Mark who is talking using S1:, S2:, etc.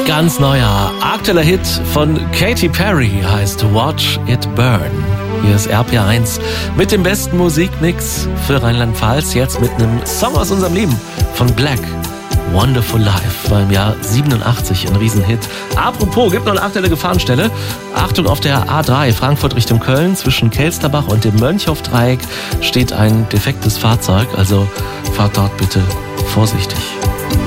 S1: ganz neuer, aktueller Hit von Katy Perry heißt Watch It Burn. Hier ist RPR1 mit dem besten Musikmix für Rheinland-Pfalz. Jetzt mit einem Song aus unserem Leben von Black. Wonderful Life war im Jahr 87 ein Riesenhit. Apropos, gibt noch eine aktuelle Gefahrenstelle. Achtung, auf der A3 Frankfurt Richtung Köln zwischen Kelsterbach und dem Mönchhof-Dreieck steht ein defektes Fahrzeug. Also fahrt dort bitte vorsichtig.